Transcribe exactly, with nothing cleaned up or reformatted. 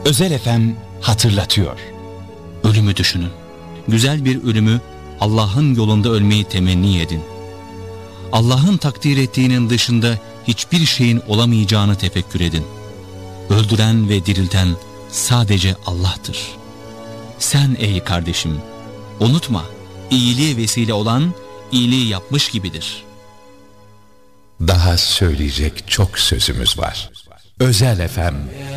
Özel F M hatırlatıyor. Ölümü düşünün. Güzel bir ölümü, Allah'ın yolunda ölmeyi temenni edin. Allah'ın takdir ettiğinin dışında hiçbir şeyin olamayacağını tefekkür edin. Öldüren ve dirilten sadece Allah'tır. Sen ey kardeşim, unutma, iyiliğe vesile olan iyiliği yapmış gibidir. Daha söyleyecek çok sözümüz var. Özel F M